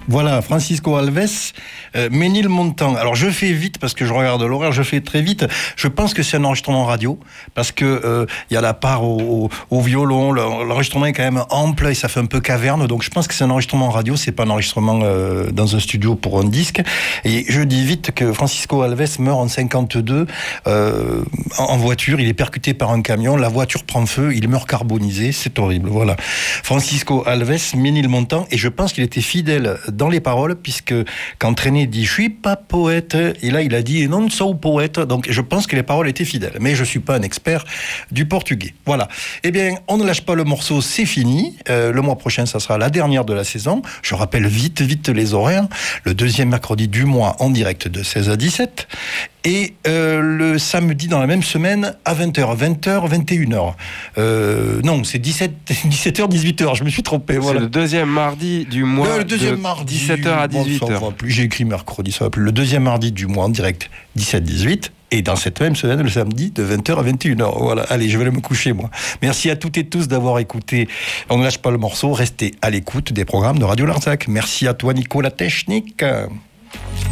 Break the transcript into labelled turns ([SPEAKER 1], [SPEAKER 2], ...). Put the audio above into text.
[SPEAKER 1] Voilà, Francisco Alves, Ménilmontant. Alors je fais vite parce que je regarde l'horaire, je fais très vite. Je pense que c'est un enregistrement radio parce que il y a la part au violon, l'enregistrement est quand même ample et ça fait un peu caverne. Donc je pense que c'est un enregistrement radio, c'est pas un enregistrement dans un studio pour un disque. Et je dis vite que Francisco Alves meurt en 52 en voiture. Il est percuté par un camion, la voiture prend feu, il meurt carbonisé. C'est horrible. Voilà, Francisco Alves, Ménilmontant. Et je pense qu'il était fidèle dans les paroles, puisque quand Trenet dit « je suis pas poète », et là il a dit « non sou poète », donc je pense que les paroles étaient fidèles, mais je suis pas un expert du portugais. Voilà. Eh bien, on ne lâche pas le morceau, c'est fini. Le mois prochain, ça sera la dernière de la saison. Je rappelle vite les horaires. Le deuxième mercredi du mois, en direct de 16 à 17. Et le samedi dans la même semaine à 20h, 21h. Non, c'est 17h, 18h, je me suis trompé. Voilà.
[SPEAKER 2] C'est le deuxième mardi du mois,
[SPEAKER 1] le deuxième mardi,
[SPEAKER 2] 17h à 18h.
[SPEAKER 1] Bon, j'ai écrit mercredi, ça va plus. Le deuxième mardi du mois en direct, 17-18. Et dans cette même semaine, le samedi, de 20h à 21h. Voilà, allez, je vais aller me coucher, moi. Merci à toutes et tous d'avoir écouté. On ne lâche pas le morceau, restez à l'écoute des programmes de Radio Larzac. Merci à toi, Nico, la technique.